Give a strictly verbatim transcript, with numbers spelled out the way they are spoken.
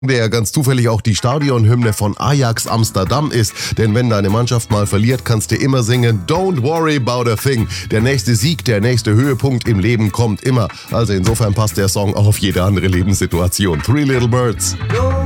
der ganz zufällig auch die Stadionhymne von Ajax Amsterdam ist. Denn wenn deine Mannschaft mal verliert, kannst du immer singen Don't worry about a thing. Der nächste Sieg, der nächste Höhepunkt im Leben kommt immer. Also insofern passt der Song auch auf jede andere Lebenssituation. Three Little Birds.